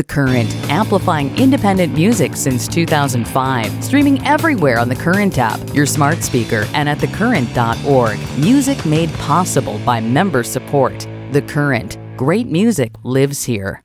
The Current, amplifying independent music since 2005. Streaming everywhere on The Current app, your smart speaker, and at thecurrent.org. Music made possible by member support. The Current. Great music lives here.